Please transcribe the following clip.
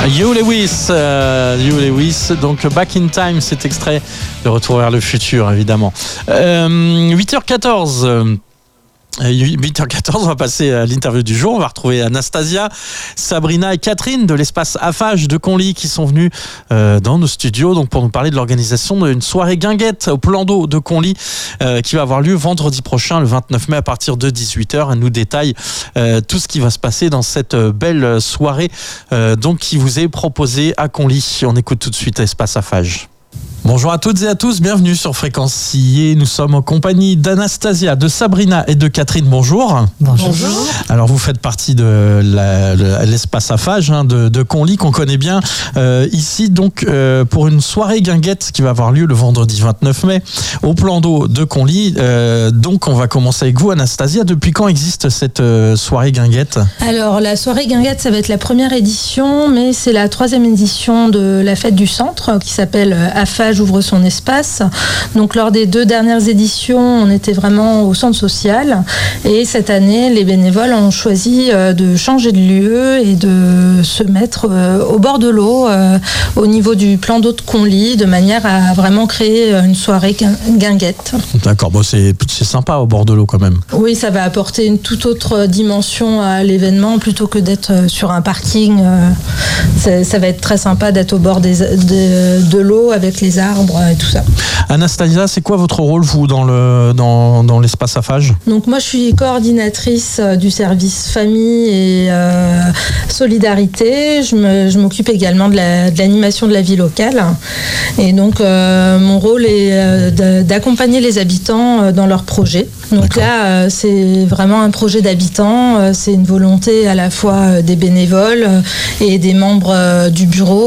Hugh Lewis, donc Back in Time, cet extrait de Retour vers le futur, évidemment. 8h14. 8h14, on va passer à l'interview du jour. On va retrouver Anastasia, Sabrina et Catherine de l'espace AFAGE de Conly qui sont venus dans nos studios donc pour nous parler de l'organisation d'une soirée guinguette au plan d'eau de Conly qui va avoir lieu vendredi prochain, le 29 mai à partir de 18h. Elle nous détaille tout ce qui va se passer dans cette belle soirée donc qui vous est proposée à Conly. On écoute tout de suite Espace AFAGE. Bonjour à toutes et à tous, bienvenue sur Fréquence Sillé. Nous sommes en compagnie d'Anastasia, de Sabrina et de Catherine. Bonjour. Bonjour. Alors vous faites partie de l'espace AFAGE de Conly qu'on connaît bien ici donc pour une soirée guinguette qui va avoir lieu le vendredi 29 mai au plan d'eau de Conly. Donc on va commencer avec vous Anastasia. Depuis quand existe cette soirée guinguette ? Alors la soirée guinguette ça va être la première édition mais c'est la 3e édition de la fête du centre qui s'appelle AFAGE ouvre son espace. Donc lors des 2 dernières éditions, on était vraiment au centre social et cette année, les bénévoles ont choisi de changer de lieu et de se mettre au bord de l'eau, au niveau du plan d'eau de Conly, de manière à vraiment créer une soirée guinguette. D'accord, bon, c'est sympa au bord de l'eau quand même. Oui, ça va apporter une toute autre dimension à l'événement plutôt que d'être sur un parking. Ça va être très sympa d'être au bord de l'eau avec les arbres et tout ça. Anastasia, c'est quoi votre rôle, vous, dans l'espace AFAGE ? Donc moi, je suis coordinatrice du service famille et solidarité. Je m'occupe également de l'animation de la vie locale. Et donc, mon rôle est d'accompagner les habitants dans leurs projets. Donc là, c'est vraiment un projet d'habitants. C'est une volonté à la fois des bénévoles et des membres du bureau